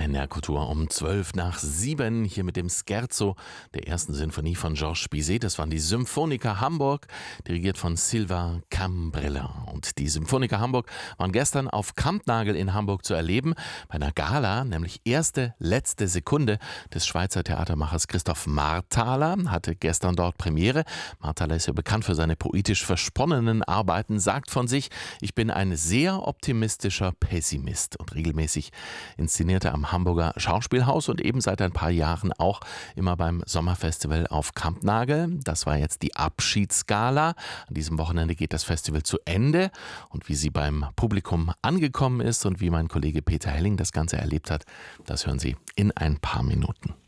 NDR Kultur um 7:12 hier mit dem Scherzo der ersten Sinfonie von Georges Bizet. Das waren die Symphoniker Hamburg, dirigiert von Silva Cambrella. Und die Symphoniker Hamburg waren gestern auf Kampnagel in Hamburg zu erleben, bei einer Gala, nämlich erste, letzte Sekunde des Schweizer Theatermachers Christoph Marthaler, hatte gestern dort Premiere. Marthaler ist ja bekannt für seine poetisch versponnenen Arbeiten, sagt von sich, ich bin ein sehr optimistischer Pessimist, und regelmäßig inszeniert er am Hamburger Schauspielhaus und eben seit ein paar Jahren auch immer beim Sommerfestival auf Kampnagel. Das war jetzt die Abschiedsgala. An diesem Wochenende geht das Festival zu Ende, und wie sie beim Publikum angekommen ist und wie mein Kollege Peter Helling das Ganze erlebt hat, das hören Sie in ein paar Minuten.